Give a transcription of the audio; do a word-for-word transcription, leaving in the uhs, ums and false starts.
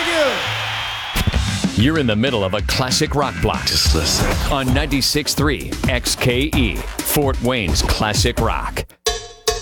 you. You're in the middle of a classic rock block. Just listen. On ninety-six point three X K E, Fort Wayne's classic rock.